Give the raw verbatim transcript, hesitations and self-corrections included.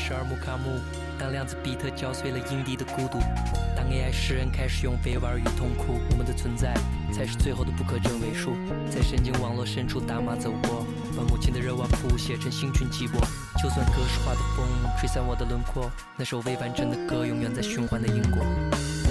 是耳目卡目。当量子比特搅碎了营地的孤独，当 A I 诗人开始用废玩与痛苦，我们的存在才是最后的不可证伪数。在神经网络深处打马走过，把母亲的热瓦谱写成星群寂寞。就算格式化的风吹散我的轮廓，那首未完整的歌永远在循环的因果。